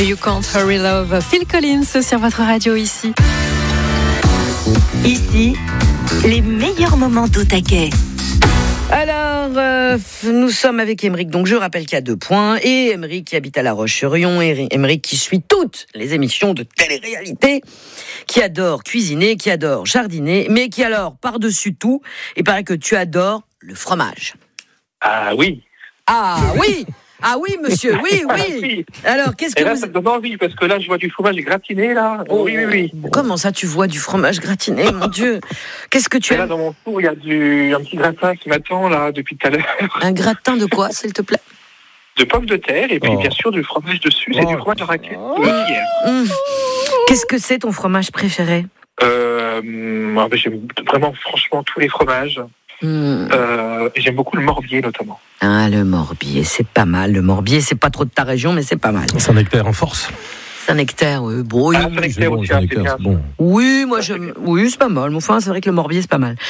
You Can't Hurry Love, Phil Collins sur votre radio ici. Ici, les meilleurs moments d'Au-Taquet. Alors, nous sommes avec Aymeric, donc je rappelle qu'il y a 2 points, et Aymeric qui habite à La Roche-sur-Yon, et Aymeric qui suit toutes les émissions de télé-réalité, qui adore cuisiner, qui adore jardiner, mais qui alors, par-dessus tout, il paraît que tu adores le fromage. Ah oui. Ah oui. Ah oui, monsieur, oui. Oui. Alors, qu'est-ce que Et là, ça me donne envie, parce que là, je vois du fromage gratiné, là. Oh, Oui. Comment ça, tu vois du fromage gratiné, mon Dieu? Qu'est-ce que tu Et là, aimes? dans mon four, il y a un petit gratin qui m'attend, là, depuis tout à l'heure. Un gratin de quoi, s'il te plaît? De pommes de terre, et puis bien sûr, du fromage dessus. C'est du fromage de raclette hier. Qu'est-ce que c'est ton fromage préféré? J'aime vraiment, franchement, tous les fromages. Et j'aime beaucoup le morbier, notamment. Ah, le morbier, c'est pas mal. Le morbier, c'est pas trop de ta région, mais c'est pas mal. Saint-Nectaire en force. Saint-Nectaire, oui. Bon, Saint-Nectaire aussi, Saint-Nectaire, c'est bien. c'est bon. oui, moi, oui, c'est pas mal. Mais enfin, c'est vrai que le morbier, c'est pas mal.